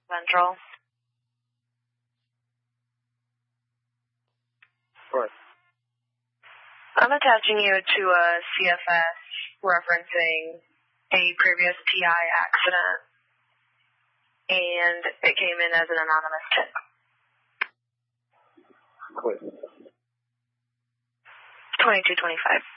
Ventral. What? I'm attaching you to a CFS referencing a previous PI accident, and it came in as an anonymous tip. Quit. 2225.